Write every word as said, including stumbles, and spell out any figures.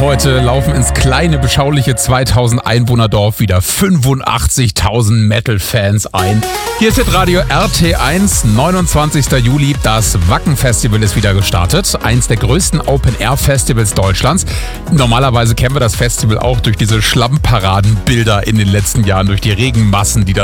Heute laufen ins kleine, beschauliche zweitausend Einwohner-Dorf wieder fünfundachtzigtausend Metal-Fans ein. Hier ist Hitradio R T eins, neunundzwanzigster Juli. Das Wacken-Festival ist wieder gestartet. Eins der größten Open-Air-Festivals Deutschlands. Normalerweise kennen wir das Festival auch durch diese Schlammparadenbilder in den letzten Jahren, durch die Regenmassen, die da